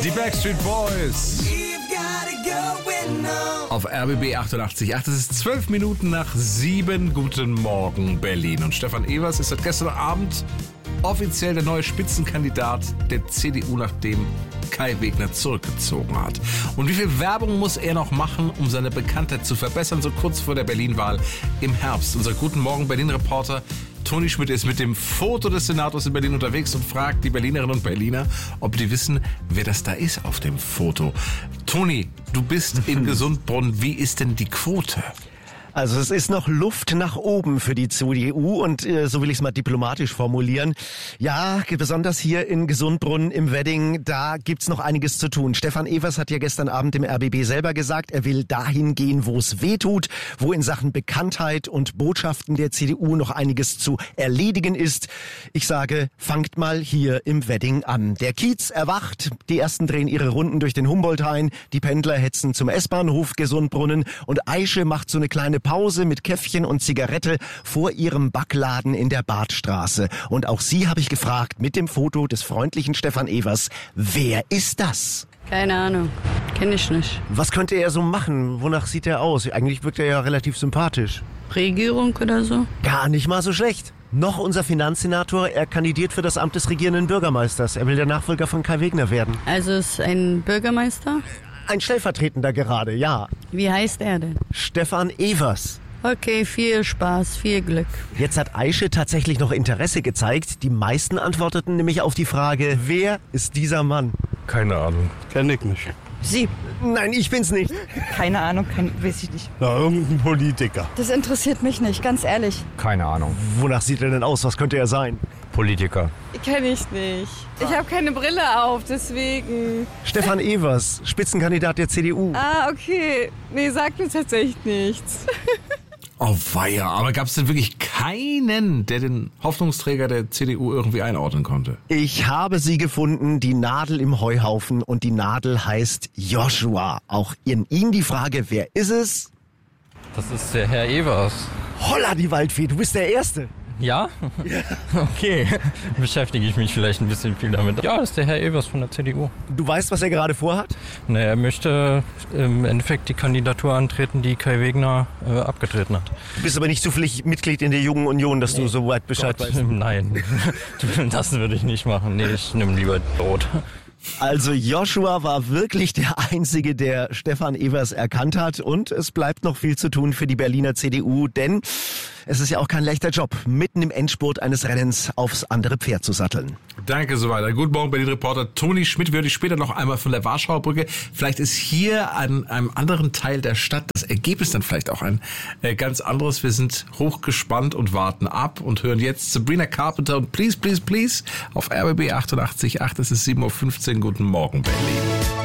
Die Backstreet Boys. Auf RBB 88.8. Es ist 12 Minuten nach 7. Guten Morgen, Berlin. Und Stefan Evers ist seit gestern Abend offiziell der neue Spitzenkandidat der CDU, nachdem Kai Wegner zurückgezogen hat. Und wie viel Werbung muss er noch machen, um seine Bekanntheit zu verbessern, so kurz vor der Berlin-Wahl im Herbst? Unser Guten Morgen Berlin-Reporter Toni Schmidt ist mit dem Foto des Senators in Berlin unterwegs und fragt die Berlinerinnen und Berliner, ob die wissen, wer das da ist auf dem Foto. Toni, du bist in Gesundbronn. Wie ist denn die Quote? Also es ist noch Luft nach oben für die CDU und so will ich es mal diplomatisch formulieren. Ja, besonders hier in Gesundbronn im Wedding, da gibt's noch einiges zu tun. Stefan Evers hat ja gestern Abend im RBB selber gesagt, er will dahin gehen, wo es weh tut, wo in Sachen Bekanntheit und Botschaften der CDU noch einiges zu erledigen ist. Ich sage, fangt mal hier im Wedding an. Der Kiez erwacht, die Ersten drehen ihre Runden durch den Humboldt-Hain, die Pendler hetzen zum S-Bahnhof Gesundbrunnen und Aische macht so eine kleine Pause mit Käffchen und Zigarette vor ihrem Backladen in der Badstraße. Und auch sie habe ich gefragt mit dem Foto des freundlichen Stefan Evers, wer ist das? Keine Ahnung, kenne ich nicht. Was könnte er so machen? Wonach sieht er aus? Eigentlich wirkt er ja relativ sympathisch. Regierung oder so? Gar nicht mal so schlecht. Noch unser Finanzsenator, er kandidiert für das Amt des regierenden Bürgermeisters. Er will der Nachfolger von Kai Wegner werden. Also ist ein Bürgermeister? Ein Stellvertretender gerade, ja. Wie heißt er denn? Stefan Evers. Okay, viel Spaß, viel Glück. Jetzt hat Aische tatsächlich noch Interesse gezeigt. Die meisten antworteten nämlich auf die Frage, wer ist dieser Mann? Keine Ahnung. Kenn ich nicht. Sie? Nein, ich bin's nicht. Keine Ahnung, weiß ich nicht. Na, irgendein Politiker. Das interessiert mich nicht, ganz ehrlich. Keine Ahnung. Wonach sieht er denn aus? Was könnte er sein? Politiker. Kenn ich nicht. Ich habe keine Brille auf, deswegen. Stefan Evers, Spitzenkandidat der CDU. Ah, okay. Nee, sagt mir tatsächlich nichts. Oh weia, aber gab es denn wirklich keinen, der den Hoffnungsträger der CDU irgendwie einordnen konnte? Ich habe sie gefunden, die Nadel im Heuhaufen, und die Nadel heißt Joshua. Auch in ihm die Frage, wer ist es? Das ist der Herr Evers. Holla die Waldfee, du bist der Erste. Ja? Okay. Beschäftige ich mich vielleicht ein bisschen viel damit. Ja, das ist der Herr Evers von der CDU. Du weißt, was er gerade vorhat? Ne, er möchte im Endeffekt die Kandidatur antreten, die Kai Wegner abgetreten hat. Du bist aber nicht zufällig Mitglied in der Jungen Union, dass du so weit Bescheid weißt. Nein, das würde ich nicht machen. Nee, ich nehme lieber Brot. Also Joshua war wirklich der Einzige, der Stefan Evers erkannt hat, und es bleibt noch viel zu tun für die Berliner CDU, denn es ist ja auch kein leichter Job, mitten im Endspurt eines Rennens aufs andere Pferd zu satteln. Danke, so weiter. Guten Morgen, Berlin-Reporter Toni Schmidt. Würde ich später noch einmal von der Warschauer Brücke. Vielleicht ist hier an einem anderen Teil der Stadt das Ergebnis dann vielleicht auch ein ganz anderes. Wir sind hochgespannt und warten ab und hören jetzt Sabrina Carpenter und Please, Please, Please auf RBB 88.8. Es ist 7.15 Uhr. Guten Morgen, Berlin.